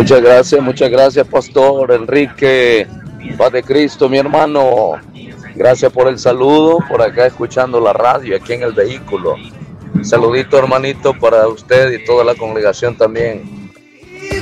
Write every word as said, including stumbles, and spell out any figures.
Muchas gracias, muchas gracias, Pastor Enrique, paz de Cristo, mi hermano. Gracias por el saludo, por acá escuchando la radio, aquí en el vehículo. Saludito, hermanito, para usted y toda la congregación también.